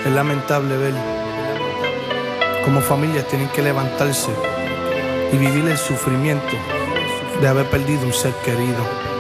Es lamentable ver cómo familias tienen que levantarse y vivir el sufrimiento de haber perdido un ser querido.